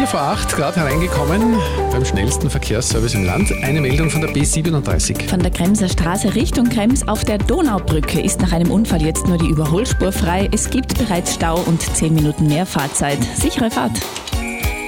8 gerade hereingekommen beim schnellsten Verkehrsservice im Land. Eine Meldung von der B37. Von der Kremser Straße Richtung Krems auf der Donaubrücke ist nach einem Unfall jetzt nur die Überholspur frei. Es gibt bereits Stau und 10 Minuten mehr Fahrzeit. Sichere Fahrt.